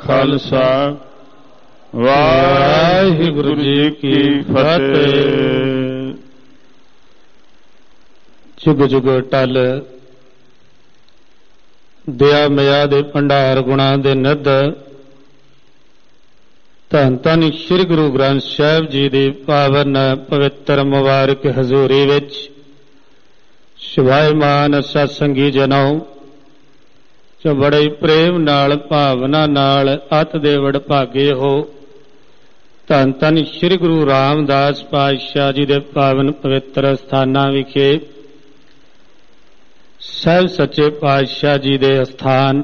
ਖਾਲਸਾ ਵਾਹਿਗੁਰੂ ਜੀ ਕੀ ਫਤਿਹ। ਜੁਗ ਜੁਗ ਟਲ ਦਇਆ ਮਿਆ ਦੇ ਭੰਡਾਰ ਗੁਣਾਂ ਦੇ ਨਿੱਧ ਧੰਨ ਧੰਨ ਸ੍ਰੀ ਗੁਰੂ ਗ੍ਰੰਥ ਸਾਹਿਬ ਜੀ ਦੀ ਪਾਵਨ ਪਵਿੱਤਰ ਮੁਬਾਰਕ ਹਜ਼ੂਰੀ ਵਿੱਚ ਸਵਾਇਮਾਨ ਸਤਸੰਗੀ ਜਨੋ ਜੋ ਬੜੇ ਪ੍ਰੇਮ ਨਾਲ ਭਾਵਨਾ ਨਾਲ ਅਤ ਦੇ ਵਡਭਾਗੇ ਹੋ। ਧੰਨ ਧੰਨ ਸ੍ਰੀ ਗੁਰੂ ਰਾਮਦਾਸ ਪਾਤਸ਼ਾਹ ਜੀ ਦੇ ਪਾਵਨ ਪਵਿੱਤਰ ਸਥਾਨਾਂ ਵਿਖੇ ਸਹਿਬ ਸੱਚੇ ਪਾਤਸ਼ਾਹ ਜੀ ਦੇ ਅਸਥਾਨ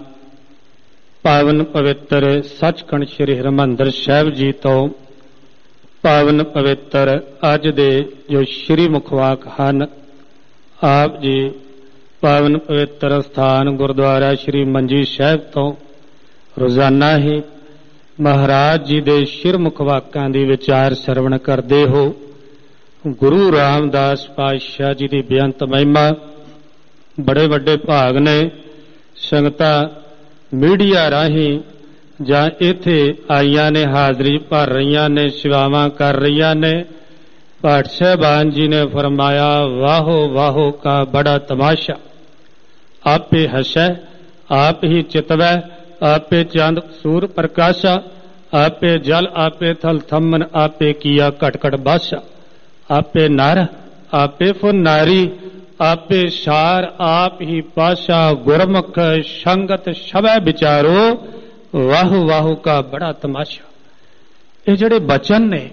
ਪਾਵਨ ਪਵਿੱਤਰ ਸੱਚਖੰਡ ਸ੍ਰੀ ਹਰਿਮੰਦਰ ਸਾਹਿਬ ਜੀ ਤੋਂ ਪਾਵਨ ਪਵਿੱਤਰ ਅੱਜ ਦੇ ਜੋ ਸ੍ਰੀ ਮੁਖਵਾਕ ਹਨ, ਆਪ ਜੀ ਪਾਵਨ ਪਵਿੱਤਰ ਸਥਾਨ ਗੁਰਦੁਆਰਾ ਸ੍ਰੀ ਮੰਜੀ ਸਾਹਿਬ ਤੋਂ ਰੋਜ਼ਾਨਾ ਹੀ ਮਹਾਰਾਜ ਜੀ ਦੇ ਸਿਰਮੁਖ ਵਾਕਾਂ ਦੀ ਵਿਚਾਰ ਸਰਵਣ ਕਰਦੇ ਹੋ। ਗੁਰੂ ਰਾਮਦਾਸ ਪਾਤਸ਼ਾਹ ਜੀ ਦੀ ਬੇਅੰਤ ਮਹਿਮਾ ਬੜੇ ਵੱਡੇ ਭਾਗ ਨੇ। ਸੰਗਤਾਂ ਮੀਡੀਆ ਰਾਹੀਂ ਜਾਂ ਇੱਥੇ ਆਈਆਂ ਨੇ, ਹਾਜ਼ਰੀ ਭਰ ਰਹੀਆਂ ਨੇ, ਸੇਵਾਵਾਂ ਕਰ ਰਹੀਆਂ ਨੇ। ਪਾਠ ਸਾਹਿਬਾਨ ਜੀ ਨੇ ਫਰਮਾਇਆ, ਵਾਹੋ ਵਾਹੋ ਕਾ ਬੜਾ ਤਮਾਸ਼ਾ, ਆਪੇ ਹਸੈ ਆਪ ਹੀ ਚਿਤਵੈ, ਆਪੇ ਚੰਦ ਸੂਰ ਪ੍ਰਕਾਸ਼ਾ, ਆਪੇ ਜਲ ਆਪੇ ਥਲ ਥੰਮਨ, ਆਪੇ ਕੀਆ ਘਟ ਘਟ ਬਾਸ਼ਾ, ਆਪੇ ਨਰ ਆਪੇ ਫੁਨ ਨਾਰੀ, ਆਪੇ ਸਾਰ ਆਪ ਹੀ ਪਾਸ਼ਾ, ਗੁਰਮੁਖ ਸੰਗਤ ਸਭੈ ਵਿਚਾਰੋ, ਵਾਹੋ ਵਾਹੋ ਕਾ ਬੜਾ ਤਮਾਸ਼ਾ। ਇਹ ਜਿਹੜੇ ਬਚਨ ਨੇ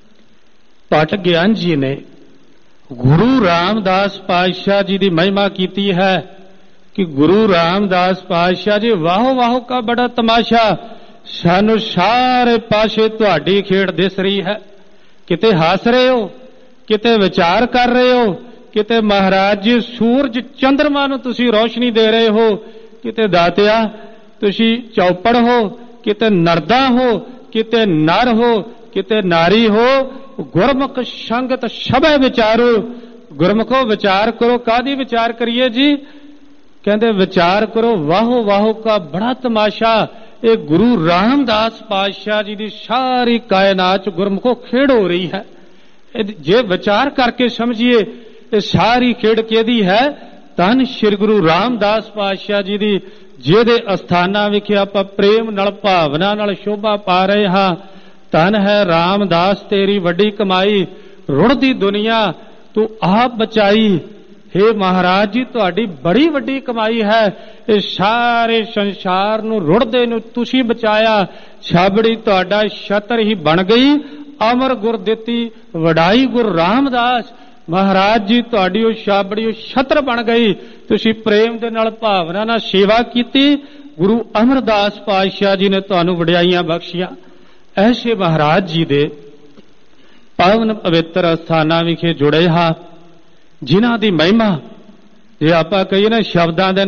ਭੱਟ ਗਿਆਨ ਜੀ ਨੇ ਗੁਰੂ ਰਾਮਦਾਸ ਪਾਤਸ਼ਾਹ ਜੀ ਦੀ ਮਹਿਮਾ ਕੀਤੀ ਹੈ ਕਿ ਗੁਰੂ ਰਾਮਦਾਸ ਪਾਤਸ਼ਾਹ ਜੀ ਵਾਹੋ ਵਾਹੋ ਕਾ ਬੜਾ ਤਮਾਸ਼ਾ। ਸਾਨੂੰ ਸਾਰੇ ਪਾਸੇ ਤੁਹਾਡੀ ਖੇਡ ਦਿਸ ਰਹੀ ਹੈ। ਕਿਤੇ ਹੱਸ ਰਹੇ ਹੋ, ਕਿਤੇ ਵਿਚਾਰ ਕਰ ਰਹੇ ਹੋ, ਕਿਤੇ ਮਹਾਰਾਜ ਜੀ ਸੂਰਜ ਚੰਦਰਮਾ ਨੂੰ ਤੁਸੀਂ ਰੋਸ਼ਨੀ ਦੇ ਰਹੇ ਹੋ, ਕਿਤੇ ਦਾਤਿਆ ਤੁਸੀਂ ਚੌਪੜ ਹੋ, ਕਿਤੇ ਨਰਦਾ ਹੋ, ਕਿਤੇ ਨਰ ਹੋ, ਕਿਤੇ ਨਾਰੀ ਹੋ। ਗੁਰਮੁਖ ਸੰਗਤ ਸਭੈ ਵਿਚਾਰੋ। ਗੁਰਮੁਖੋ ਵਿਚਾਰ ਕਰੋ। ਕਾਹਦੀ ਵਿਚਾਰ ਕਰੀਏ ਜੀ? ਕਹਿੰਦੇ ਵਿਚਾਰ ਕਰੋ ਵਾਹੋ ਵਾਹੋ ਕਾ ਬੜਾ ਤਮਾਸ਼ਾ। ਇਹ ਗੁਰੂ ਰਾਮਦਾਸ ਪਾਤਸ਼ਾਹ ਜੀ ਦੀ ਸਾਰੀ ਕਾਇਨਾਤ ਚ ਗੁਰਮੁਖੋ ਖੇਡ ਹੋ ਰਹੀ ਹੈ। ਜੇ ਵਿਚਾਰ ਕਰਕੇ ਸਮਝੀਏ ਇਹ ਸਾਰੀ ਖੇਡ ਕਿਹਦੀ ਹੈ? ਧੰਨ ਸ੍ਰੀ ਗੁਰੂ ਰਾਮਦਾਸ ਪਾਤਸ਼ਾਹ ਜੀ ਦੀ, ਜਿਹਦੇ ਅਸਥਾਨਾਂ ਵਿਖੇ ਆਪਾਂ ਪ੍ਰੇਮ ਨਾਲ ਭਾਵਨਾ ਨਾਲ ਸ਼ੋਭਾ ਪਾ ਰਹੇ ਹਾਂ। ਧੰਨ ਹੈ ਰਾਮਦਾਸ ਤੇਰੀ ਵੱਡੀ ਕਮਾਈ, ਰੁੜਦੀ ਦੁਨੀਆ ਤੂੰ ਆਪ ਬਚਾਈ। ਹੇ ਮਹਾਰਾਜ ਜੀ ਤੁਹਾਡੀ ਬੜੀ ਵੱਡੀ ਕਮਾਈ ਹੈ। ਇਹ ਸਾਰੇ ਸੰਸਾਰ ਨੂੰ ਰੁੜਦੇ ਨੂੰ ਤੁਸੀਂ ਬਚਾਇਆ। ਛਾਬੜੀ ਤੁਹਾਡਾ ਛਤਰ ਹੀ ਬਣ ਗਈ, ਅਮਰ ਗੁਰ ਦਿੱਤੀ ਵਡਾਈ ਗੁਰ ਰਾਮਦਾਸ। ਮਹਾਰਾਜ ਜੀ ਤੁਹਾਡੀ ਉਹ ਛਾਬੜੀ ਉਹ ਛਤਰ ਬਣ ਗਈ। ਤੁਸੀਂ ਪ੍ਰੇਮ ਦੇ ਨਾਲ ਭਾਵਨਾ ਨਾਲ ਸੇਵਾ ਕੀਤੀ। ਗੁਰੂ ਅਮਰਦਾਸ ਪਾਤਸ਼ਾਹ ਜੀ ਨੇ ਤੁਹਾਨੂੰ ਵਡਿਆਈਆਂ ਬਖਸ਼ੀਆਂ। ਐਸੇ ਮਹਾਰਾਜ ਜੀ ਦੇ ਪਾਵਨ ਪਵਿੱਤਰ ਅਸਥਾਨਾਂ ਵਿਖੇ ਜੁੜੇ ਹਾਂ, ਜਿਨ੍ਹਾਂ ਦੀ ਮਹਿਮਾ ਜੇ ਆਪਾਂ ਕਹੀਏ ਨਾ ਸ਼ਬਦਾਂ ਦੇ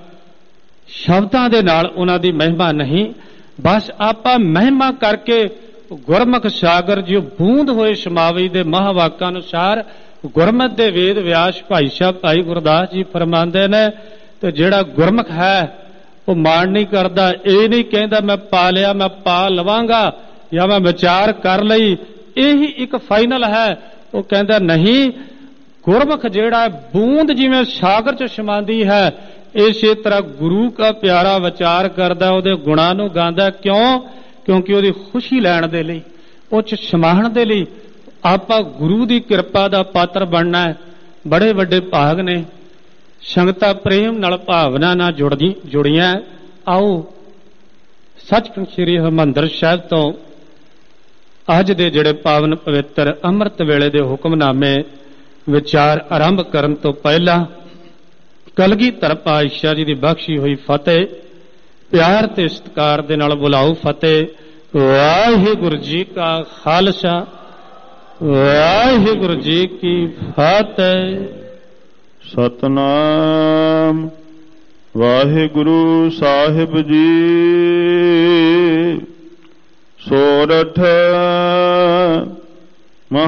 ਨਾਲ ਉਹਨਾਂ ਦੀ ਮਹਿਮਾ ਨਹੀਂ, ਬਸ ਆਪਾਂ ਮਹਿਮਾ ਕਰਕੇ ਗੁਰਮੁਖ ਸਾਗਰ ਜੋ ਬੂੰਦ ਹੋਏ ਸਮਾਵੀ ਦੇ ਮਹਾਵਾਕਾਂ ਅਨੁਸਾਰ ਗੁਰਮਤਿ ਦੇ ਵੇਦ ਵਿਆਸ ਭਾਈ ਸਾਹਿਬ ਭਾਈ ਗੁਰਦਾਸ ਜੀ ਫਰਮਾਉਂਦੇ ਨੇ, ਤੇ ਜਿਹੜਾ ਗੁਰਮੁਖ ਹੈ ਉਹ ਮਾਣ ਨਹੀਂ ਕਰਦਾ। ਇਹ ਨਹੀਂ ਕਹਿੰਦਾ ਮੈਂ ਪਾ ਲਿਆ, ਮੈਂ ਪਾ ਲਵਾਂਗਾ ਜਾਂ ਮੈਂ ਵਿਚਾਰ ਕਰ ਲਈ, ਇਹੀ ਇੱਕ ਫਾਈਨਲ ਹੈ। ਉਹ ਕਹਿੰਦਾ ਨਹੀਂ, ਗੁਰਮੁਖ ਜਿਹੜਾ ਬੂੰਦ ਜਿਵੇਂ ਸਾਗਰ ਚ ਸਮਾਂਦੀ ਹੈ, ਇਸੇ ਤਰ੍ਹਾਂ ਗੁਰੂ ਦਾ ਪਿਆਰਾ ਵਿਚਾਰ ਕਰਦਾ, ਉਹਦੇ ਗੁਣਾਂ ਨੂੰ ਗਾਉਂਦਾ। ਕਿਉਂ? ਕਿਉਂਕਿ ਉਹਦੀ ਖੁਸ਼ੀ ਲੈਣ ਦੇ ਲਈ, ਉਹ ਚ ਸਮਾਹਣ ਦੇ ਲਈ ਆਪਾਂ ਗੁਰੂ ਦੀ ਕਿਰਪਾ ਦਾ ਪਾਤਰ ਬਣਨਾ ਹੈ। ਬੜੇ ਵੱਡੇ ਭਾਗ ਨੇ। ਸੰਗਤਾਂ ਪ੍ਰੇਮ ਨਾਲ ਭਾਵਨਾ ਨਾਲ ਜੁੜੀਆਂ। ਆਓ ਸੱਚਖੰਡ ਸ੍ਰੀ ਹਰਿਮੰਦਰ ਸਾਹਿਬ ਤੋਂ ਅੱਜ ਦੇ ਜਿਹੜੇ ਪਾਵਨ ਪਵਿੱਤਰ ਅੰਮ੍ਰਿਤ ਵੇਲੇ ਦੇ ਹੁਕਮਨਾਮੇ ਵਿਚਾਰ ਆਰੰਭ ਕਰਨ ਤੋਂ ਪਹਿਲਾਂ ਕਲਗੀਧਰ ਪਾਤਸ਼ਾਹ ਜੀ ਦੀ ਬਖਸ਼ੀ ਹੋਈ ਫਤਿਹ ਪਿਆਰ ਤੇ ਸਤਿਕਾਰ ਦੇ ਨਾਲ ਬੁਲਾਓ। ਫਤਿਹ। ਵਾਹਿਗੁਰੂ ਜੀ ਕਾ ਖਾਲਸਾ, ਵਾਹਿਗੁਰੂ ਜੀ ਕੀ ਫਤਿਹ। ਸਤਨਾਮ ਵਾਹਿਗੁਰੂ ਸਾਹਿਬ ਜੀ। ਸੋਰਠ